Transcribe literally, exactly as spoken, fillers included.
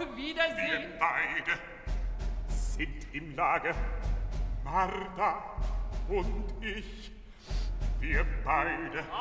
Wiedersehen. Wir beide sind im Lager, Martha und ich. Wir beide